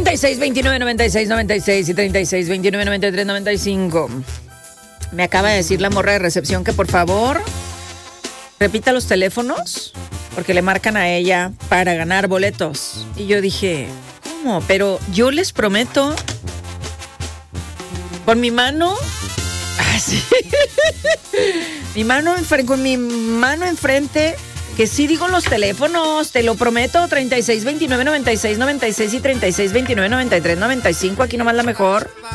36 29 96 96 y 36 29 93 95. Me acaba de decir la morra de recepción que por favor repita los teléfonos porque le marcan a ella para ganar boletos. Y yo dije, ¿cómo? Pero yo les prometo con mi mano así con mi mano enfrente que sí digo los teléfonos, te lo prometo. 36 29 96 96 y 36 29 93 95. Aquí nomás la mejor.